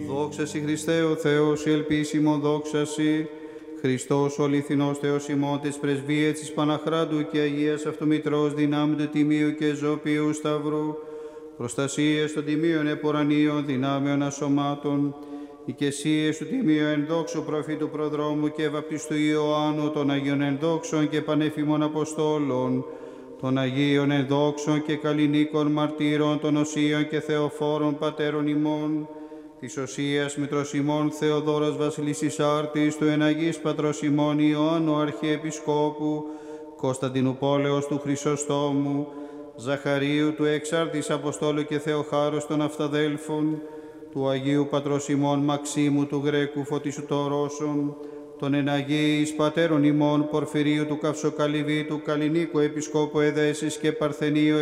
Δόξα σοι Χριστέ ο Θεός, η ελπίσιμο δόξα σοι. Χριστός ο αληθινός Θεός ημών της πρεσβείας της Παναχράντου και Αγίας Αυτομητρός δυνάμει του Τιμίου και Ζωπίου Σταυρού, προστασίες των Τιμίων Επορανίων δυνάμεων ασωμάτων, οικεσίες του Τιμίου ενδόξου προφήτου προδρόμου και βαπτιστού Ιωάννου, των Αγίων ενδόξων και πανέφημων Αποστόλων, των Αγίων ενδόξων και καλλινίκων μαρτύρων, των Οσίων και Θεοφόρων πατέρων ημών, της Οσίας Μητρός ημών Θεοδόρας Βασιλής Ισάρτης, του εναγής Πατρός ημών Ιωάννου Αρχιεπισκόπου, Κωνσταντινού Πόλεως του Χρυσοστόμου, Ζαχαρίου του Εξάρτης Αποστόλου και Θεοχάρους των Αυταδέλφων, του Αγίου Πατρός ημών Μαξίμου του Γρέκου Φωτίσου των Ρώσων, των εναγίης Πατέρων ημών Πορφυρίου του Καυσοκαλυβή, του Καλλινίκου Επισκόπου Εδέσης και Παρθενίου